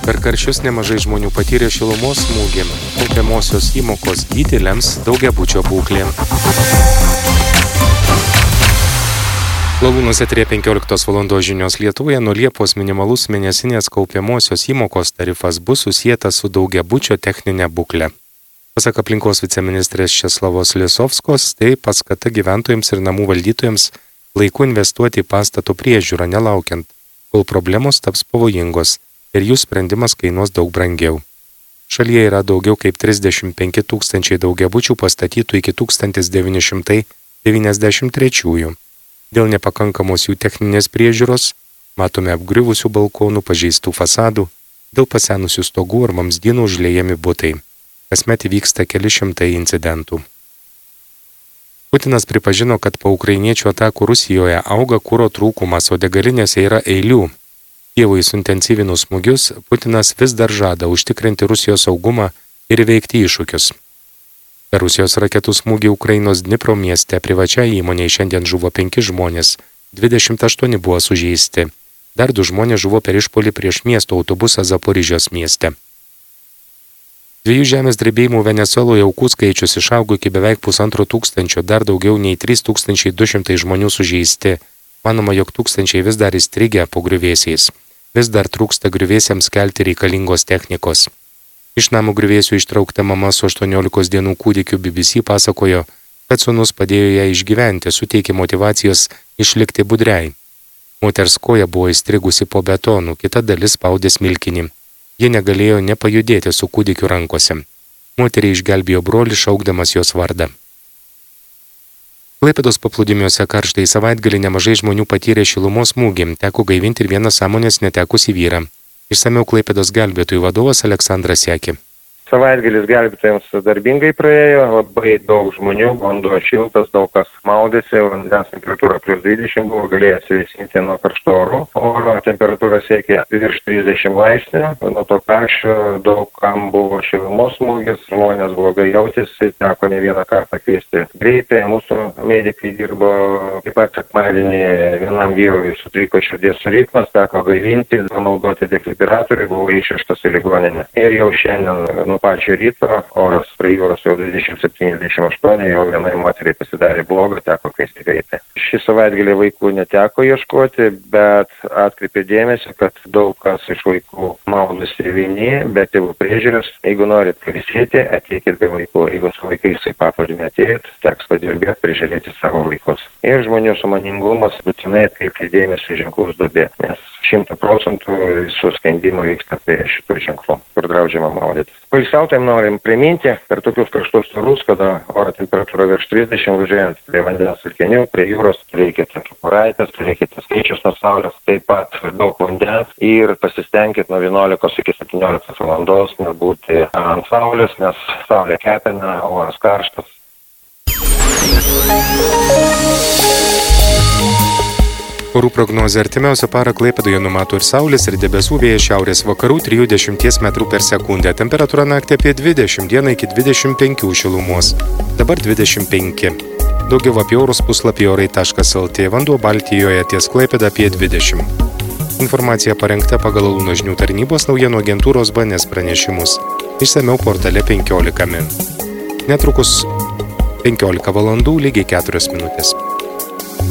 Per karščius nemažai žmonių patyrė šilumos smūgį. Kaupiamosios įmokos dydį lems daugiabučio būklė. Lavūnus eteryje 15 valandos žinios Lietuvoje. Nuo Liepos minimalus mėnesinės kaupiamosios įmokos tarifas bus susietas su daugiabučio techninė būklė. Pasak aplinkos viceministrės Česlavos Lisovskos, tai paskata gyventojams ir namų valdytojams laiku investuoti į pastato priežiūrą, nelaukiant, kol problemos taps pavojingos ir jų sprendimas kainuos daug brangiau. Šalyje yra daugiau kaip 35 tūkstančiai daugiabučių pastatytų iki 1993. Dėl nepakankamos jų techninės priežiūros matome apgriuvusių balkonų, pažeistų fasadų, dėl pasenusių stogų ar vamzdynų užliejami butai. Kasmet įvyksta keli šimtai incidentų. Putinas pripažino, kad po ukrainiečių atakų Rusijoje auga kuro trūkumas, o degalinėse yra eilių. Kijevui suintensyvinus smūgius, Putinas vis dar žada užtikrinti Rusijos saugumą ir įveikti iššūkius. Per Rusijos raketų smūgį Ukrainos Dnipro mieste privačiai įmonei šiandien žuvo 5 žmonės, 28 buvo sužeisti. Dar 2 žmonės žuvo per išpuolį prieš miesto autobusą Zaporižės mieste. 2 žemės drebėjimų Venesueloje aukų skaičius išaugo iki beveik 1500, dar daugiau nei 3200 žmonių sužeisti. Manoma, jog tūkstančiai vis dar įstrigę po griuvėsiais. Vis dar trūksta griuvėsiams kelti reikalingos technikos. Iš namų griuvėsių ištraukta mama su 18 dienų kūdikiu BBC pasakojo, kad sūnus padėjo ją išgyventi, suteikė motyvacijos išlikti budriai. Moters koja buvo įstrigusi po betonu, kita dalis spaudė smilkinį. Ji negalėjo nepajudėti su kūdikiu rankose. Moterį išgelbėjo brolis šaukdamas jos vardą. Klaipėdos paplūdimiuose karštai savaitgalį nemažai žmonių patyrė šilumos smūgį, teko gaivinti ir vieną sąmonės netekusį vyrą. Išsamiau Klaipėdos gelbėtojų vadovas Aleksandras Sekė. Savaitgalis gelbėtojams darbingai praėjo, labai daug žmonių, vanduo šiltas, daug kas maudėsi, vandens temperatūra plus 20 buvo, galėjo atsivėsinti nuo karšto oro. Oro temperatūra siekė virš 30 laipsnių, nuo to karščio daug kam buvo šilumos smūgis, žmonės blogai jautėsi, teko ne vieną kartą kviesti greitąją, mūsų medikai dirbo, taip pat sekmadienį vienam vyrui sutriko širdies ritmas, teko gaivinti, naudoti defibrilatorių, buvo išvežtas į ligoninę. Ir jau šiandien nuo pačio ryto oras prie jūros jau 27-28, jau vienai moteriai pasidarė bloga, teko kviesti greitąją. Šį savaitgalį vaikų neteko ieškoti, bet atkreipė dėmesį, kad daug kas iš vaikų maudosi vieni, bet tėvų priežiūros. Jeigu norit pailsėti, ateikit be vaikų. Jeigu su vaikais į paplūdimį atėjot, teks padirbėti, prižiūrėti savo vaikus. Ir žmonių sąmoningumas būtinai atkreipti dėmesį ženklus duobė, nes 100% visų skendimų vyksta prie šitų ženklų, kur draudžiama maudytis. Poilsiautojams norim priminti, per tokius karštus orus, kada oro temperatūra virš 30, važiuojant prie vandens telkinių, prie jūros, turėkite kepuraitės, turėkite skaičius nuo saulės, taip pat daug vandens ir pasistengkite nuo 11 iki 17 valandos nebūti ant saulės, nes saulė kepina, oras karštas. Orų prognozė artimiausią parą Klaipėdoje numato ir saulės, ir debesų, vėjas šiaurės vakarų 3–10 metrų per sekundę. Temperatūra naktį apie 20, dieną iki 25 šilumos. Dabar 25. Daugiau apie orus puslapį orai.lt. Vanduo Baltijoje ties Klaipėda apie 20. Informacija parengta pagal Lavūnų žinių tarnybos naujienų agentūros BNS pranešimus. Išsamiau portale 15 min. Netrukus 15 valandų lygiai 4 minutės.